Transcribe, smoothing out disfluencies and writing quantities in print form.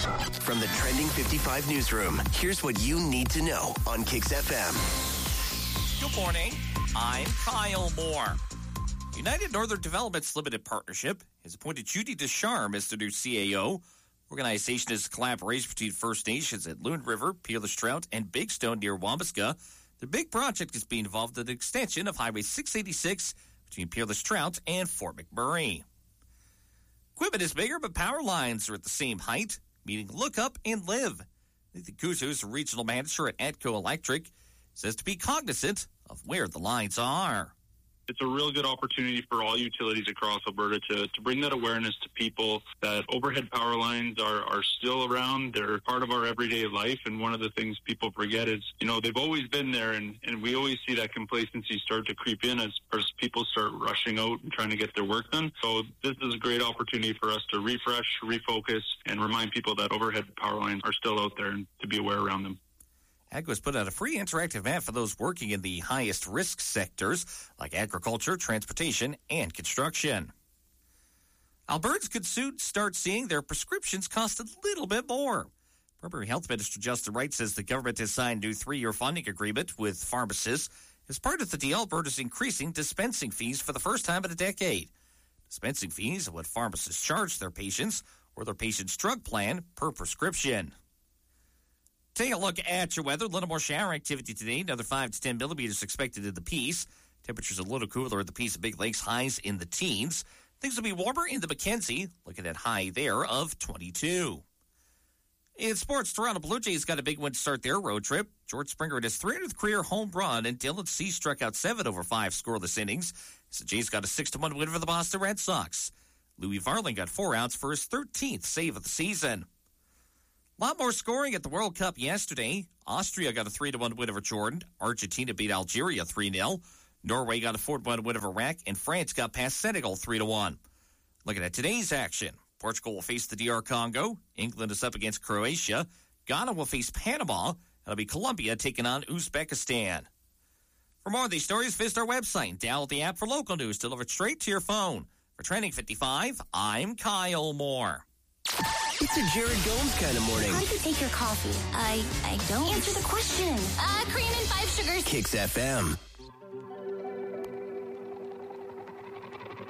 From the Trending 55 newsroom, here's what you need to know on Kicks FM. Good morning. I'm Kyle Moore. United Northern Developments Limited Partnership has appointed Judy Descharmes as the new CAO. Organization is a collaboration between First Nations at Loon River, Peerless Trout, and Big Stone near Wabasca. The big project is being involved in the extension of Highway 686 between Peerless Trout and Fort McMurray. Equipment is bigger, but power lines are at the same height, meaning look up and live. Nathan Kuzu, regional manager at Atco Electric, says to be cognizant of where the lines are. It's a real good opportunity for all utilities across Alberta to bring that awareness to people that overhead power lines are still around. They're part of our everyday life. And one of the things people forget is, they've always been there. And we always see that complacency start to creep in as people start rushing out and trying to get their work done. So this is a great opportunity for us to refresh, refocus, and remind people that overhead power lines are still out there and to be aware around them. AGWA has put out a free interactive map for those working in the highest risk sectors like agriculture, transportation, and construction. Albertans could soon start seeing their prescriptions cost a little bit more. Primary Health Minister Justin Wright says the government has signed a new 3-year funding agreement with pharmacists. As part of the deal, Alberta is increasing dispensing fees for the first time in a decade. Dispensing fees are what pharmacists charge their patients or their patient's drug plan per prescription. Take a look at your weather. A little more shower activity today. Another 5 to 10 millimeters expected in the Peace. Temperatures a little cooler at the Peace and Big Lakes. Highs in the teens. Things will be warmer in the Mackenzie. Looking at high there of 22. In sports, Toronto Blue Jays got a big win to start their road trip. George Springer had his 300th career home run, and Dylan Cease struck out 7 over 5 scoreless innings. So the Jays got a 6-1 win over the Boston Red Sox. Louis Varling got 4 outs for his 13th save of the season. A lot more scoring at the World Cup yesterday. Austria got a 3-1 win over Jordan. Argentina beat Algeria 3-0. Norway got a 4-1 win over Iraq. And France got past Senegal 3-1. Looking at today's action. Portugal will face the DR Congo. England is up against Croatia. Ghana will face Panama. It'll be Colombia taking on Uzbekistan. For more of these stories, visit our website and download the app for local news delivered straight to your phone. For Trending 55, I'm Kyle Moore. It's a Jared Gomes kind of morning. How do you take your coffee? I don't. Answer the question. Cream and 5 sugars. Kicks FM.